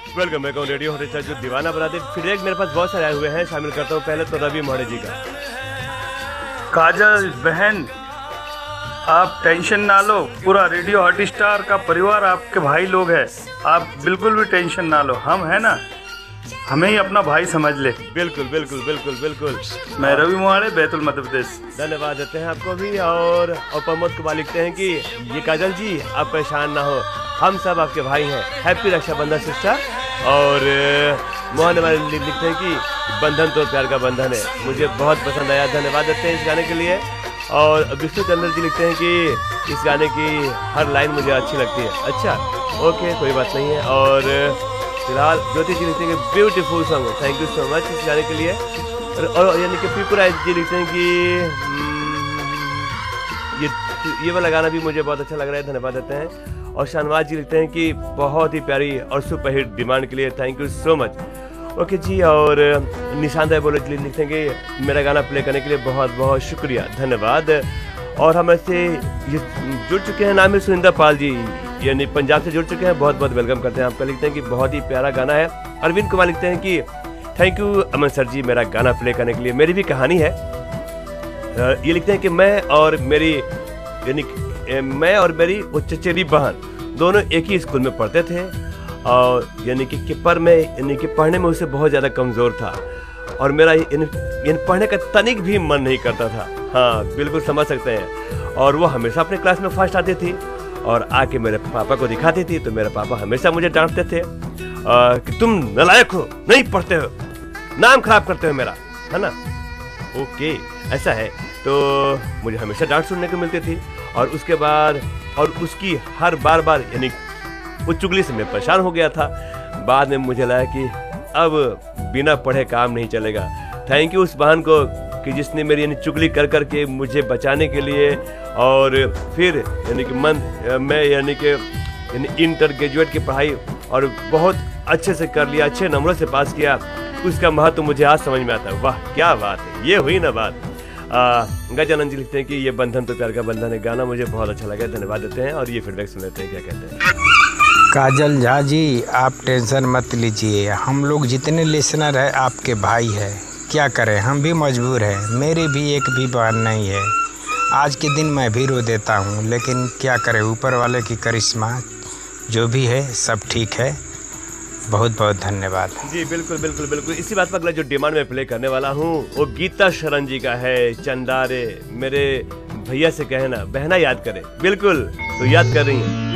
Welcome back on radio hot जो दीवाना बना दे। फीडबैक मेरे पास बहुत सारे आए हुए हैं, शामिल करता हूँ। पहले तो रवि मोहड़े जी का। काजल बहन, आप टेंशन ना लो, पूरा रेडियो हॉट स्टार का परिवार आपके भाई लोग हैं, आप बिल्कुल भी टेंशन ना लो, हम है ना, हमें ही अपना भाई समझ ले। बिल्कुल बिल्कुल बिल्कुल बिल्कुल। मैं रवि मोहड़े, बैतूल मध्य प्रदेश। धन्यवाद देते हैं आपको भी। और प्रमोद कुमार लिखते हैं कि ये काजल जी आप परेशान ना हो, हम सब आपके भाई हैं, हैप्पी रक्षाबंधन सिस्टर। और मोहन वाले लिखते हैं कि बंधन तो प्यार का बंधन है, मुझे बहुत पसंद आया, धन्यवाद देते हैं इस गाने के लिए। और विष्णु चंद्र जी लिखते हैं कि इस गाने की हर लाइन मुझे अच्छी लगती है। अच्छा, ओके, कोई बात नहीं है। और फिलहाल ज्योति जी लिखते हैं कि beautiful song, thank you so much इस गाने के लिए। और यानी कि पीपुराज जी लिखते हैं कि ये वाला गाना भी मुझे बहुत अच्छा लग रहा है, धन्यवाद देते हैं। और शाहनवाज जी लिखते हैं कि बहुत ही प्यारी और सुपरहिट डिमांड के लिए thank you so much. Okay जी। और निशांत बोले जी लिखते हैं कि मेरा गाना प्ले करने के लिए बहुत बहुत शुक्रिया, धन्यवाद। और हम ऐसे ये जुड़ चुके हैं, नाम है सुनिंदर पाल जी, यानी पंजाब से जुड़ चुके हैं, बहुत बहुत वेलकम करते हैं आपका। लिखते हैं कि बहुत ही प्यारा गाना है। अरविंद कुमार लिखते हैं कि थैंक यू अमन सर जी मेरा गाना प्ले करने के लिए। मेरी भी कहानी है। ये लिखते हैं कि मैं और मेरी वो चचेरी बहन दोनों एक ही स्कूल में पढ़ते थे, और यानी कि पर मैं यानी कि पढ़ने में उससे बहुत ज़्यादा कमज़ोर था, और मेरा यानी पढ़ने का तनिक भी मन नहीं करता था। हाँ, बिल्कुल समझ सकते हैं। और वो हमेशा अपने क्लास में फर्स्ट आती थी और आके मेरे पापा को दिखाती थी, तो मेरे पापा हमेशा मुझे डांटते थे कि तुम नालायक हो, नहीं पढ़ते हो, नाम खराब करते हो मेरा, है ना। ओके, ऐसा है। तो मुझे हमेशा डांट सुनने को मिलती थी। और उसके बाद और उसकी हर बार यानी वो चुगली से मैं परेशान हो गया था। बाद में मुझे लगा कि अब बिना पढ़े काम नहीं चलेगा। थैंक यू उस बहन को कि जिसने मेरी यानी चुगली कर के मुझे बचाने के लिए, और फिर यानी कि मैं यानी कि इंटर ग्रेजुएट की पढ़ाई और बहुत अच्छे से कर लिया, अच्छे नंबरों से पास किया। उसका महत्व मुझे आज समझ में आता है। वाह क्या बात है, ये हुई ना बात। गजानंद जी लिखते हैं कि ये बंधन तो प्यार का बंधन है, गाना मुझे बहुत अच्छा लगा, धन्यवाद देते हैं। और ये फीडबैक सुन लेते हैं क्या कहते हैं। काजल झा जी, आप टेंशन मत लीजिए, हम लोग जितने लिसनर हैं आपके भाई हैं, क्या करें, हम भी मजबूर हैं, मेरी भी एक भी बहन नहीं है। आज के दिन मैं भी रो देता हूँ, लेकिन क्या करें, ऊपर वाले की करिश्मा, जो भी है सब ठीक है। बहुत बहुत धन्यवाद। जी बिल्कुल बिल्कुल बिल्कुल। इसी बात पर अगला जो डिमांड में प्ले करने वाला हूँ वो गीता शरण जी का है। चंदारे मेरे भैया से कहना बहना याद करे। बिल्कुल, तो याद कर रही हैं।